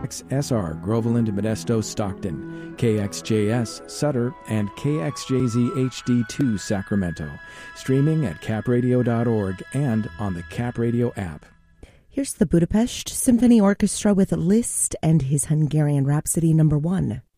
KXSR Groveland, Modesto, Stockton, KXJS Sutter, and KXJZ HD2 Sacramento. Streaming at capradio.org and on the Cap Radio app. Here's the Budapest Symphony Orchestra with Liszt and his Hungarian Rhapsody No. 1.